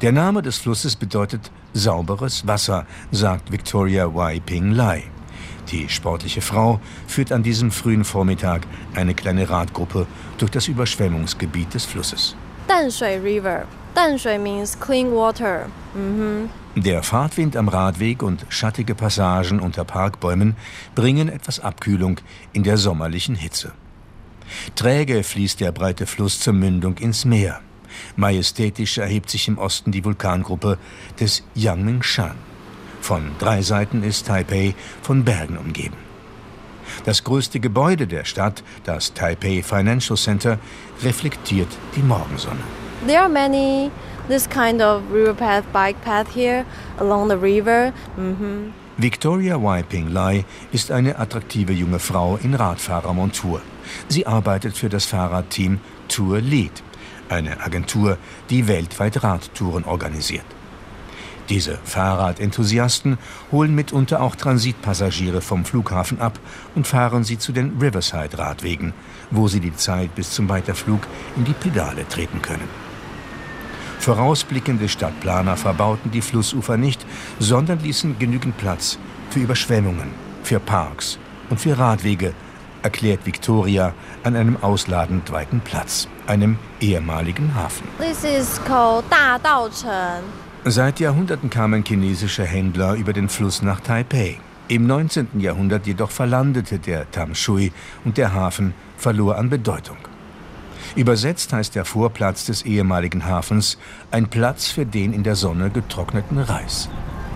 Der Name des Flusses bedeutet sauberes Wasser, sagt Victoria Y. Ping Lai. Die sportliche Frau führt an diesem frühen Vormittag eine kleine Radgruppe durch das Überschwemmungsgebiet des Flusses. Danshui River. Danshui means clean water. Der Fahrtwind am Radweg und schattige Passagen unter Parkbäumen bringen etwas Abkühlung in der sommerlichen Hitze. Träge fließt der breite Fluss zur Mündung ins Meer. Majestätisch erhebt sich im Osten die Vulkangruppe des Yangmingshan. Von 3 Seiten ist Taipei von Bergen umgeben. Das größte Gebäude der Stadt, das Taipei Financial Center, reflektiert die Morgensonne. There are many this kind of river path, bike path here along the river. Victoria Y. Ping Lai ist eine attraktive junge Frau in Radfahrermontur. Sie arbeitet für das Fahrradteam Tour Lead, eine Agentur, die weltweit Radtouren organisiert. Diese Fahrradenthusiasten holen mitunter auch Transitpassagiere vom Flughafen ab und fahren sie zu den Riverside-Radwegen, wo sie die Zeit bis zum Weiterflug in die Pedale treten können. Vorausblickende Stadtplaner verbauten die Flussufer nicht, sondern ließen genügend Platz für Überschwemmungen, für Parks und für Radwege, erklärt Victoria an einem ausladend weiten Platz, einem ehemaligen Hafen. This is called Dadaocheng. Seit Jahrhunderten kamen chinesische Händler über den Fluss nach Taipei. Im 19. Jahrhundert jedoch verlandete der Tamshui und der Hafen verlor an Bedeutung. Übersetzt heißt der Vorplatz des ehemaligen Hafens ein Platz für den in der Sonne getrockneten Reis.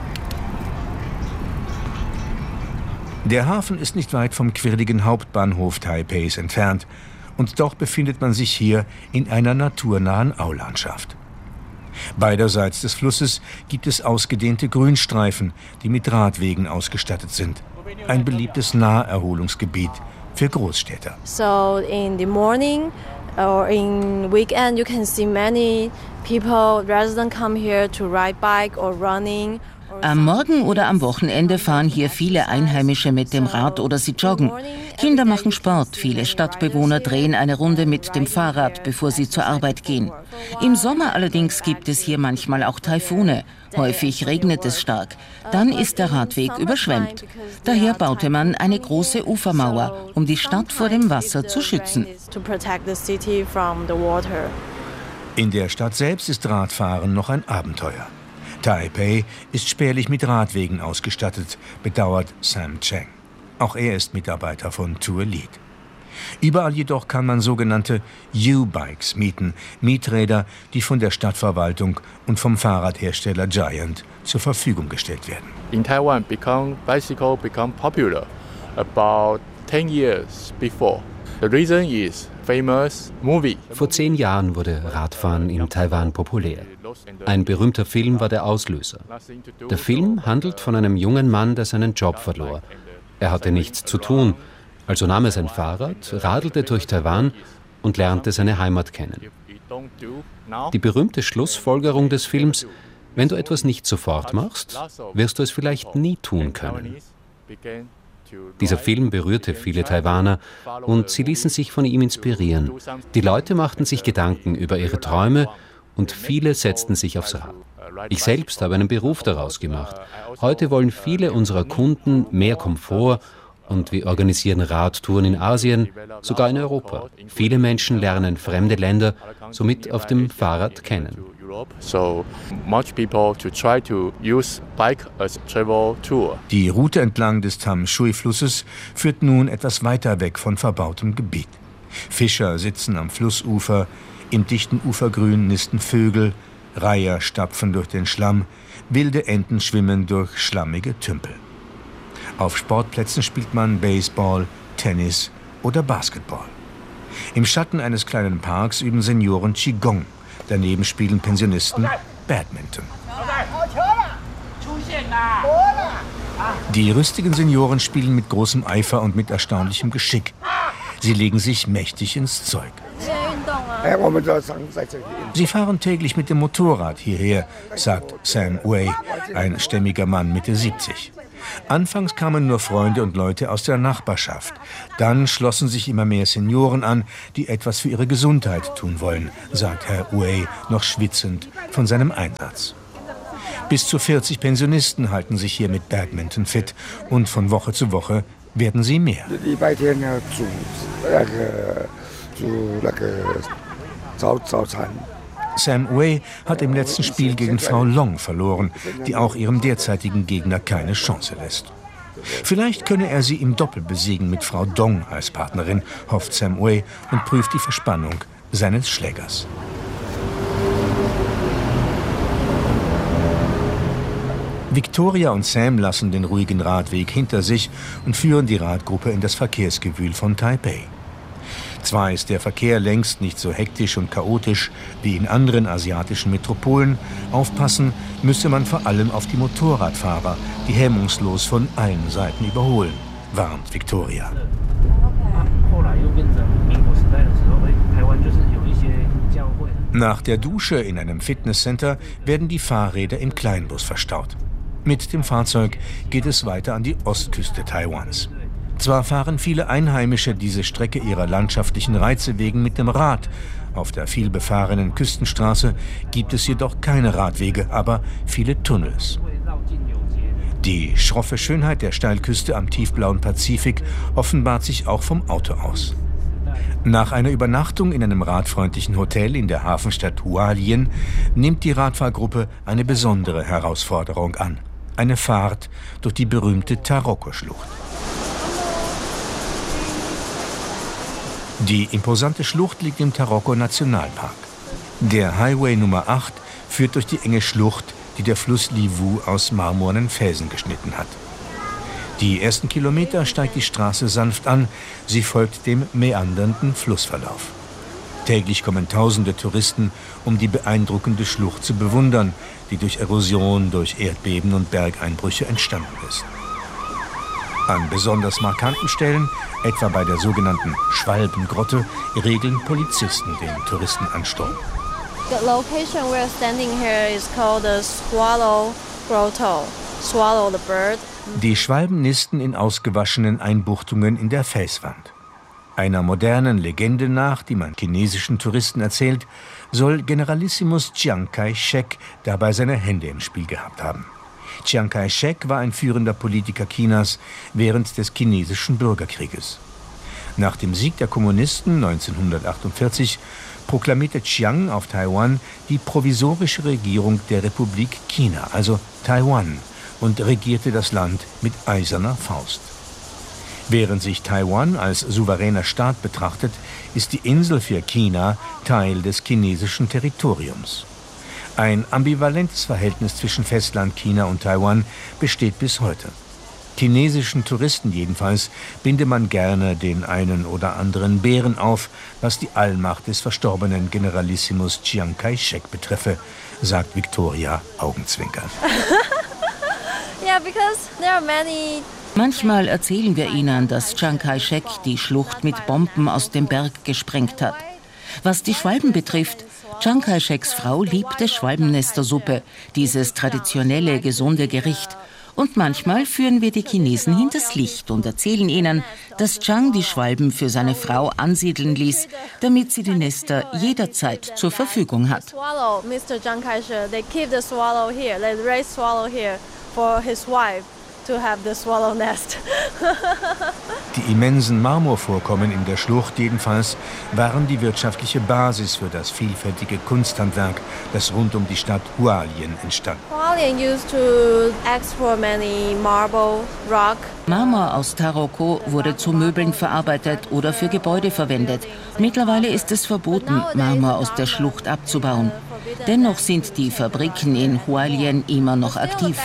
Der Hafen ist nicht weit vom quirligen Hauptbahnhof Taipeis entfernt, und doch befindet man sich hier in einer naturnahen Aulandschaft. Beiderseits des Flusses gibt es ausgedehnte Grünstreifen, die mit Radwegen ausgestattet sind. Ein beliebtes Naherholungsgebiet für Großstädter. So in the morning or in weekend you can see many people, residents come here to ride bike or running. Am Morgen oder am Wochenende fahren hier viele Einheimische mit dem Rad oder sie joggen. Kinder machen Sport, viele Stadtbewohner drehen eine Runde mit dem Fahrrad, bevor sie zur Arbeit gehen. Im Sommer allerdings gibt es hier manchmal auch Taifune. Häufig regnet es stark. Dann ist der Radweg überschwemmt. Daher baute man eine große Ufermauer, um die Stadt vor dem Wasser zu schützen. In der Stadt selbst ist Radfahren noch ein Abenteuer. Taipei ist spärlich mit Radwegen ausgestattet, bedauert Sam Cheng. Auch er ist Mitarbeiter von Tour Lead. Überall jedoch kann man sogenannte U-Bikes mieten, Mieträder, die von der Stadtverwaltung und vom Fahrradhersteller Giant zur Verfügung gestellt werden. In Taiwan, bicycle become popular about 10 years before. The reason is famous movie. Vor 10 Jahren wurde Radfahren in Taiwan populär. Ein berühmter Film war der Auslöser. Der Film handelt von einem jungen Mann, der seinen Job verlor. Er hatte nichts zu tun, also nahm er sein Fahrrad, radelte durch Taiwan und lernte seine Heimat kennen. Die berühmte Schlussfolgerung des Films: Wenn du etwas nicht sofort machst, wirst du es vielleicht nie tun können. Dieser Film berührte viele Taiwaner und sie ließen sich von ihm inspirieren. Die Leute machten sich Gedanken über ihre Träume und viele setzten sich aufs Rad. Ich selbst habe einen Beruf daraus gemacht. Heute wollen viele unserer Kunden mehr Komfort und wir organisieren Radtouren in Asien, sogar in Europa. Viele Menschen lernen fremde Länder somit auf dem Fahrrad kennen. Die Route entlang des Tamshui-Flusses führt nun etwas weiter weg von verbautem Gebiet. Fischer sitzen am Flussufer, im dichten Ufergrün nisten Vögel, Reiher stapfen durch den Schlamm, wilde Enten schwimmen durch schlammige Tümpel. Auf Sportplätzen spielt man Baseball, Tennis oder Basketball. Im Schatten eines kleinen Parks üben Senioren Qigong. Daneben spielen Pensionisten Badminton. Die rüstigen Senioren spielen mit großem Eifer und mit erstaunlichem Geschick. Sie legen sich mächtig ins Zeug. Sie fahren täglich mit dem Motorrad hierher, sagt Sam Wei, ein stämmiger Mann Mitte 70. Anfangs kamen nur Freunde und Leute aus der Nachbarschaft. Dann schlossen sich immer mehr Senioren an, die etwas für ihre Gesundheit tun wollen, sagt Herr Wei, noch schwitzend von seinem Einsatz. Bis zu 40 Pensionisten halten sich hier mit Badminton fit und von Woche zu Woche werden sie mehr. Sam Wei hat im letzten Spiel gegen Frau Long verloren, die auch ihrem derzeitigen Gegner keine Chance lässt. Vielleicht könne er sie im Doppel besiegen mit Frau Dong als Partnerin, hofft Sam Wei und prüft die Verspannung seines Schlägers. Victoria und Sam lassen den ruhigen Radweg hinter sich und führen die Radgruppe in das Verkehrsgewühl von Taipei. Zwar ist der Verkehr längst nicht so hektisch und chaotisch wie in anderen asiatischen Metropolen, aufpassen müsse man vor allem auf die Motorradfahrer, die hemmungslos von allen Seiten überholen, warnt Victoria. Nach der Dusche in einem Fitnesscenter werden die Fahrräder im Kleinbus verstaut. Mit dem Fahrzeug geht es weiter an die Ostküste Taiwans. Zwar fahren viele Einheimische diese Strecke ihrer landschaftlichen Reize wegen mit dem Rad. Auf der vielbefahrenen Küstenstraße gibt es jedoch keine Radwege, aber viele Tunnels. Die schroffe Schönheit der Steilküste am tiefblauen Pazifik offenbart sich auch vom Auto aus. Nach einer Übernachtung in einem radfreundlichen Hotel in der Hafenstadt Hualien nimmt die Radfahrgruppe eine besondere Herausforderung an. Eine Fahrt durch die berühmte Taroko-Schlucht. Die imposante Schlucht liegt im Taroko-Nationalpark. Der Highway Nummer 8 führt durch die enge Schlucht, die der Fluss Liwu aus marmornen Felsen geschnitten hat. Die ersten Kilometer steigt die Straße sanft an, sie folgt dem meandernden Flussverlauf. Täglich kommen tausende Touristen, um die beeindruckende Schlucht zu bewundern, die durch Erosion, durch Erdbeben und Bergeinbrüche entstanden ist. An besonders markanten Stellen, etwa bei der sogenannten Schwalbengrotte, regeln Polizisten den Touristenansturm. The location we're standing here is called the Swallow Grotto. Swallow the bird. Die Schwalben nisten in ausgewaschenen Einbuchtungen in der Felswand. Einer modernen Legende nach, die man chinesischen Touristen erzählt, soll Generalissimus Chiang Kai-shek dabei seine Hände im Spiel gehabt haben. Chiang Kai-shek war ein führender Politiker Chinas während des chinesischen Bürgerkrieges. Nach dem Sieg der Kommunisten 1948 proklamierte Chiang auf Taiwan die provisorische Regierung der Republik China, also Taiwan, und regierte das Land mit eiserner Faust. Während sich Taiwan als souveräner Staat betrachtet, ist die Insel für China Teil des chinesischen Territoriums. Ein ambivalentes Verhältnis zwischen Festlandchina und Taiwan besteht bis heute. Chinesischen Touristen jedenfalls binde man gerne den einen oder anderen Bären auf, was die Allmacht des verstorbenen Generalissimus Chiang Kai-shek betreffe, sagt Victoria augenzwinkernd. Yeah, because there are many. Manchmal erzählen wir ihnen, dass Chiang Kai-shek die Schlucht mit Bomben aus dem Berg gesprengt hat. Was die Schwalben betrifft, Chiang Kai-sheks Frau liebte Schwalbennestersuppe, dieses traditionelle, gesunde Gericht. Und manchmal führen wir die Chinesen hinters Licht und erzählen ihnen, dass Chiang die Schwalben für seine Frau ansiedeln ließ, damit sie die Nester jederzeit zur Verfügung hat. Mr. Chiang Kai-shek, they keep the swallow here. They raise swallow here for his wife to have the swallow nest. Die immensen Marmorvorkommen in der Schlucht jedenfalls waren die wirtschaftliche Basis für das vielfältige Kunsthandwerk, das rund um die Stadt Hualien entstand. Hualien used to export many marble, rock. Marmor aus Taroko wurde zu Möbeln verarbeitet oder für Gebäude verwendet. Mittlerweile ist es verboten, Marmor aus der Schlucht abzubauen. Dennoch sind die Fabriken in Hualien immer noch aktiv.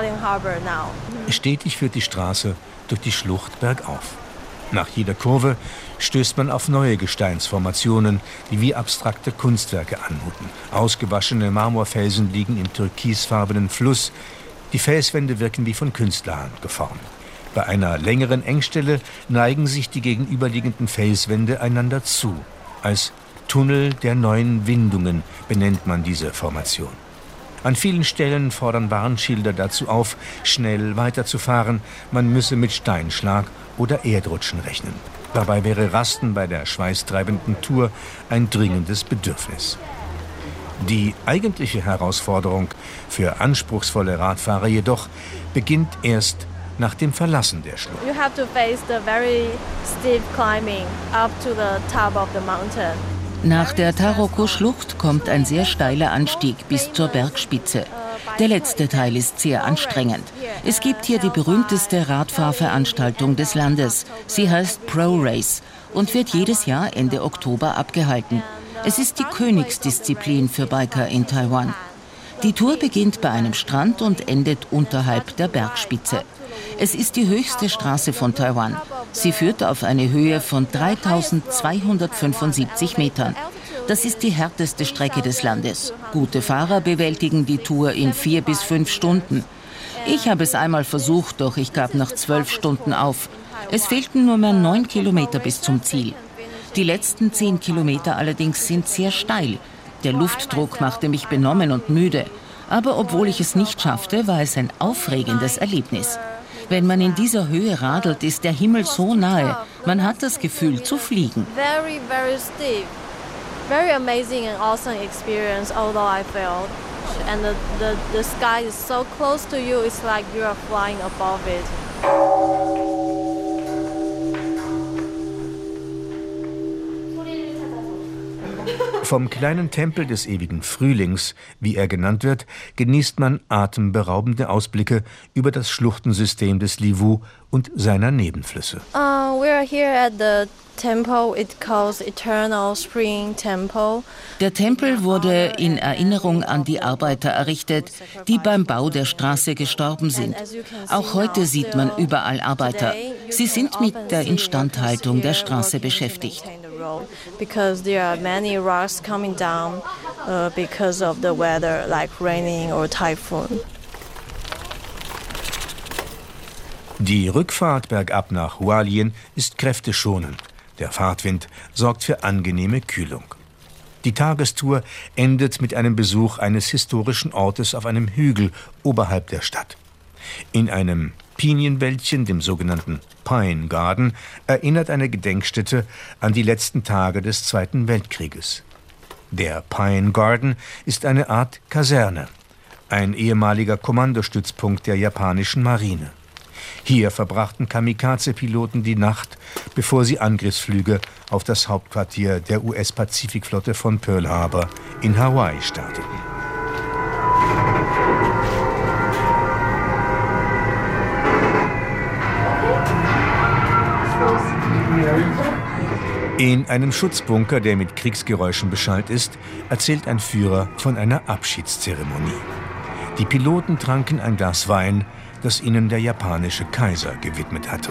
Stetig führt die Straße durch die Schlucht bergauf. Nach jeder Kurve stößt man auf neue Gesteinsformationen, die wie abstrakte Kunstwerke anmuten. Ausgewaschene Marmorfelsen liegen im türkisfarbenen Fluss. Die Felswände wirken wie von Künstlerhand geformt. Bei einer längeren Engstelle neigen sich die gegenüberliegenden Felswände einander zu. Als Tunnel der neuen Windungen benennt man diese Formation. An vielen Stellen fordern Warnschilder dazu auf, schnell weiterzufahren. Man müsse mit Steinschlag oder Erdrutschen rechnen. Dabei wäre Rasten bei der schweißtreibenden Tour ein dringendes Bedürfnis. Die eigentliche Herausforderung für anspruchsvolle Radfahrer jedoch beginnt erst nach dem Verlassen der Schlucht. You have to face the very steep climbing up to the top of the mountain. Nach der Taroko-Schlucht kommt ein sehr steiler Anstieg bis zur Bergspitze. Der letzte Teil ist sehr anstrengend. Es gibt hier die berühmteste Radfahrveranstaltung des Landes. Sie heißt Pro Race und wird jedes Jahr Ende Oktober abgehalten. Es ist die Königsdisziplin für Biker in Taiwan. Die Tour beginnt bei einem Strand und endet unterhalb der Bergspitze. Es ist die höchste Straße von Taiwan. Sie führt auf eine Höhe von 3275 Metern. Das ist die härteste Strecke des Landes. Gute Fahrer bewältigen die Tour in 4 bis 5 Stunden. Ich habe es einmal versucht, doch ich gab nach 12 Stunden auf. Es fehlten nur mehr 9 Kilometer bis zum Ziel. Die letzten 10 Kilometer allerdings sind sehr steil. Der Luftdruck machte mich benommen und müde. Aber obwohl ich es nicht schaffte, war es ein aufregendes Erlebnis. Wenn man in dieser Höhe radelt, ist der Himmel so nahe. Man hat das Gefühl, zu fliegen. Very, very steep. Very amazing and awesome experience, although I failed. And the sky is so close to you, it's like you are flying above it. Vom kleinen Tempel des ewigen Frühlings, wie er genannt wird, genießt man atemberaubende Ausblicke über das Schluchtensystem des Liwu und seiner Nebenflüsse. We are here at the temple. It calls Eternal Spring Temple. Der Tempel wurde in Erinnerung an die Arbeiter errichtet, die beim Bau der Straße gestorben sind. Auch heute sieht man überall Arbeiter. Sie sind mit der Instandhaltung der Straße beschäftigt. Because there are many rocks coming down because of the weather, like raining or typhoon. Die Rückfahrt bergab nach Hualien ist kräfteschonend. Der Fahrtwind sorgt für angenehme Kühlung. Die Tagestour endet mit einem Besuch eines historischen Ortes auf einem Hügel oberhalb der Stadt. In einem Pinienwäldchen, dem sogenannten Pine Garden, erinnert eine Gedenkstätte an die letzten Tage des Zweiten Weltkrieges. Der Pine Garden ist eine Art Kaserne, ein ehemaliger Kommandostützpunkt der japanischen Marine. Hier verbrachten Kamikaze-Piloten die Nacht, bevor sie Angriffsflüge auf das Hauptquartier der US-Pazifikflotte von Pearl Harbor in Hawaii starteten. In einem Schutzbunker, der mit Kriegsgeräuschen beschallt ist, erzählt ein Führer von einer Abschiedszeremonie. Die Piloten tranken ein Glas Wein, das ihnen der japanische Kaiser gewidmet hatte.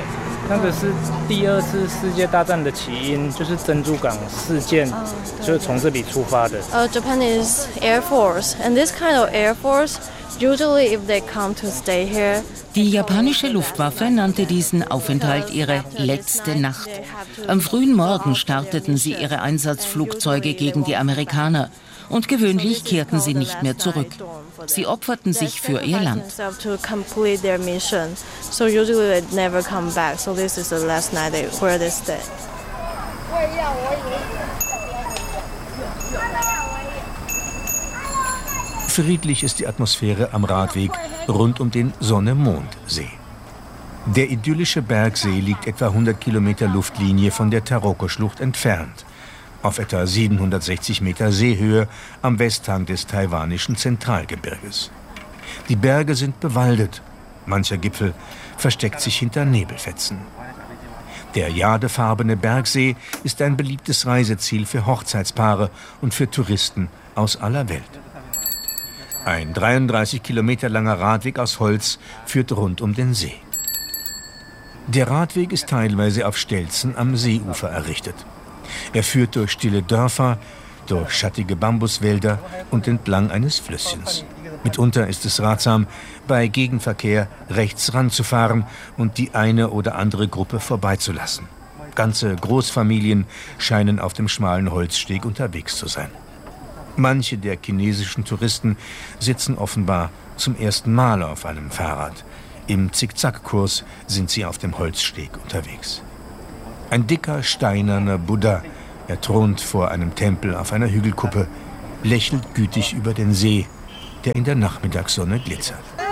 Japanese Air Force, and this kind of Air Force, usually if they come to stay here. Die japanische Luftwaffe nannte diesen Aufenthalt ihre letzte Nacht. Am frühen Morgen starteten sie ihre Einsatzflugzeuge gegen die Amerikaner. Und gewöhnlich kehrten sie nicht mehr zurück. Sie opferten sich für ihr Land. Friedlich ist die Atmosphäre am Radweg rund um den Sonne-Mond-See. Der idyllische Bergsee liegt etwa 100 Kilometer Luftlinie von der Taroko-Schlucht entfernt, auf etwa 760 Meter Seehöhe am Westhang des taiwanischen Zentralgebirges. Die Berge sind bewaldet, mancher Gipfel versteckt sich hinter Nebelfetzen. Der jadefarbene Bergsee ist ein beliebtes Reiseziel für Hochzeitspaare und für Touristen aus aller Welt. Ein 33 Kilometer langer Radweg aus Holz führt rund um den See. Der Radweg ist teilweise auf Stelzen am Seeufer errichtet. Er führt durch stille Dörfer, durch schattige Bambuswälder und entlang eines Flüsschens. Mitunter ist es ratsam, bei Gegenverkehr rechts ranzufahren und die eine oder andere Gruppe vorbeizulassen. Ganze Großfamilien scheinen auf dem schmalen Holzsteg unterwegs zu sein. Manche der chinesischen Touristen sitzen offenbar zum ersten Mal auf einem Fahrrad. Im Zickzackkurs sind sie auf dem Holzsteg unterwegs. Ein dicker, steinerner Buddha, er thront vor einem Tempel auf einer Hügelkuppe, lächelt gütig über den See, der in der Nachmittagssonne glitzert.